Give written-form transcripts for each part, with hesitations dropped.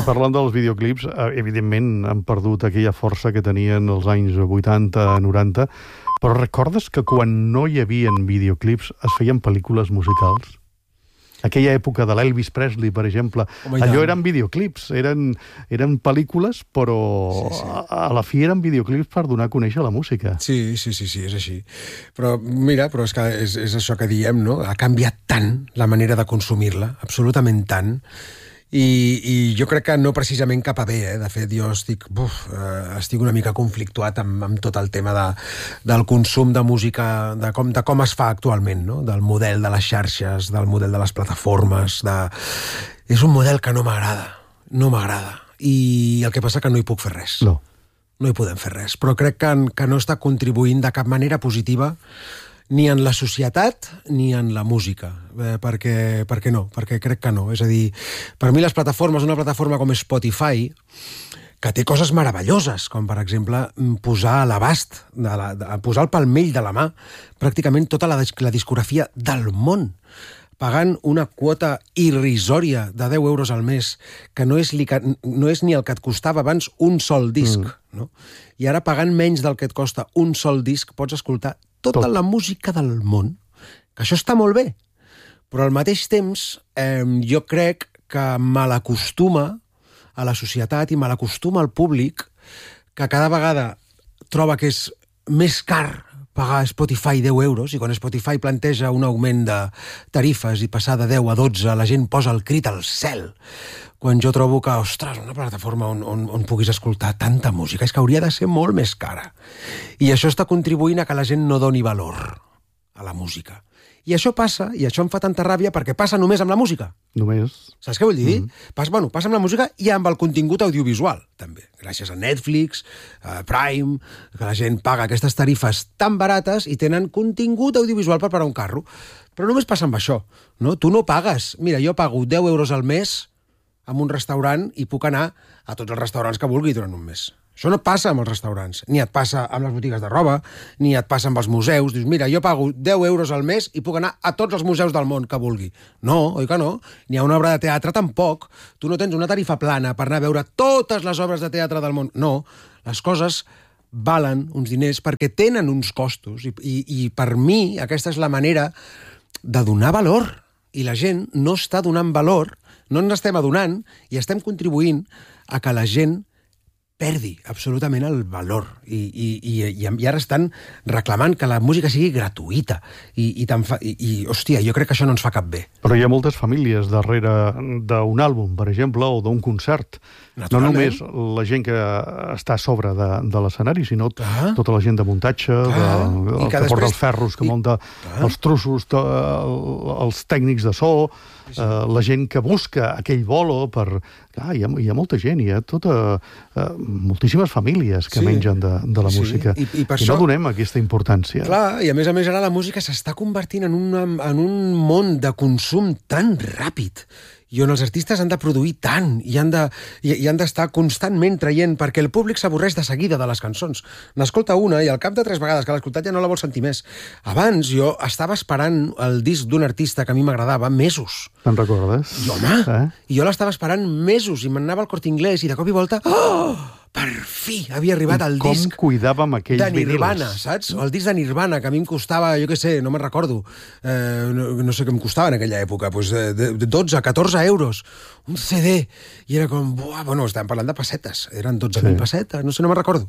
I parlant dels videoclips, evidentment han perdut aquella força que tenien els anys 80, 90, però recordes que quan no hi havia videoclips es feien pel·lícules musicals? Aquella època de l'Elvis Presley, per exemple, allò eren videoclips, eren pel·lícules, però a la fi eren videoclips per donar a conèixer la música. Sí, és així. Però mira, és que és això que diem, no? Ha canviat tant la manera de consumir-la, absolutament tant, i jo crec que no precisament cap a bé, De fet, jo estic una mica conflictuat amb tot el tema del consum de música, de com es fa actualment, no? Del model de les xarxes, del model de les plataformes. És un model que no m'agrada. I el que passa que no hi puc fer res. No hi podem fer res. Però crec que no està contribuint de cap manera positiva ni en la societat ni en la música, perquè crec que no. És a dir, per mi les plataformes, una plataforma com Spotify, que té coses meravelloses, com per exemple posar a l'abast, posar al palmell de la mà pràcticament tota la discografia del món, pagant una quota irrisòria de 10 euros al mes, que no és ni el que et costava abans un sol disc, no? I ara pagant menys del que et costa un sol disc pots escoltar tota la música del món, que això està molt bé, però al mateix temps jo crec que malacostuma a la societat i malacostuma al públic, que cada vegada troba que és més car pagar a Spotify 10 euros, i quan Spotify planteja un augment de tarifes i passar de 10 a 12, la gent posa el crit al cel. Quan jo trobo que, ostres, una plataforma on puguis escoltar tanta música, és que hauria de ser molt més cara. I això està contribuint a que la gent no doni valor a la música. I això passa, i això em fa tanta ràbia, perquè passa només amb la música. Només. Saps què vull dir? Passa amb la música i amb el contingut audiovisual, també. Gràcies a Netflix, a Prime, que la gent paga aquestes tarifes tan barates i tenen contingut audiovisual per parar un carro. Però només passa amb això, no? Tu no pagues. Mira, jo pago 10 euros al mes en un restaurant i puc anar a tots els restaurants que vulgui durant un mes. Això no passa amb els restaurants, ni et passa amb les botigues de roba, ni et passa amb els museus. Dius, mira, jo pago 10 euros al mes i puc anar a tots els museus del món que vulgui. No, oi que no? Ni a una obra de teatre tampoc. Tu no tens una tarifa plana per anar a veure totes les obres de teatre del món. No, les coses valen uns diners perquè tenen uns costos. I per mi aquesta és la manera de donar valor. I la gent no està donant valor, no ens estem adonant i estem contribuint a que la gent perdi absolutament el valor i ara estan reclamant que la música sigui gratuïta i hòstia, jo crec que això no ens fa cap bé. Però hi ha moltes famílies darrere d'un àlbum, per exemple, o d'un concert. No només la gent que està a sobre de l'escenari, sinó tota la gent de muntatge, el que porta els ferros, que munta els trossos, els tècnics de so, la gent que busca aquell bolo per... Hi ha molta gent, hi ha moltíssimes famílies que mengen de la música. I no donem aquesta importància. Clar, i a més ara la música s'està convertint en un món de consum tan ràpid i on els artistes han de produir tant i han d'estar constantment traient, perquè el públic s'avorreix de seguida de les cançons. N'escolta una i al cap de 3 vegades que l'ha escoltat ja no la vol sentir més. Abans jo estava esperant el disc d'un artista que a mi m'agradava mesos. Te'n recordes? I home, i jo l'estava esperant mesos i m'anava al Corte Inglés i de cop i volta... Per fi havia arribat el disc com cuidàvem aquells de Nirvana, saps? El disc de Nirvana, que a mi em costava, jo què sé, no me'n recordo, no sé què em costava en aquella època, de 12 a 14 euros, un CD, i era com, bueno, estàvem parlant de pessetes, eren 12.000 pessetes, no sé, no me'n recordo.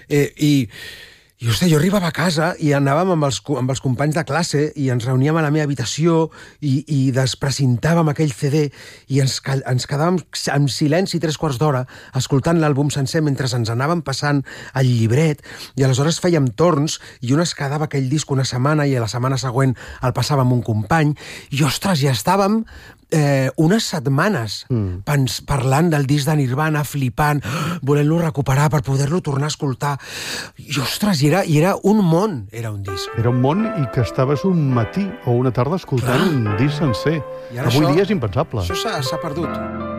I hòstia, jo arribava a casa i anàvem amb els companys de classe i ens reuníem a la meva habitació i desprecintàvem aquell CD i ens quedàvem en silenci 3 quarts d'hora escoltant l'àlbum sencer mentre ens anàvem passant el llibret i aleshores fèiem torns i un es quedava aquell disc una setmana i a la setmana següent el passàvem amb un company i ostres, ja estàvem unes setmanes parlant del disc de Nirvana, flipant, volent-lo recuperar per poder-lo tornar a escoltar. I, ostres, i era un món, era un disc. Era un món i que estaves un matí o una tarda escoltant un disc sencer. Avui dia és impensable. Això s'ha perdut.